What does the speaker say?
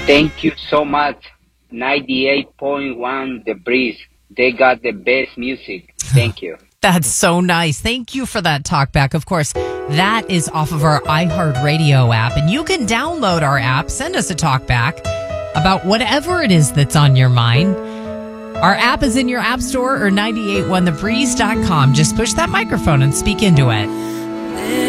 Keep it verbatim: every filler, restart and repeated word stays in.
Thank you so much. ninety-eight point one The Breeze. They got the best music. Thank you. That's so nice. Thank you for that talkback. Of course, that is off of our iHeartRadio app, and you can download our app. Send us a talkback about whatever it is that's on your mind. Our app is in your app store or nine eight one the breeze dot com. Just push that microphone and speak into it.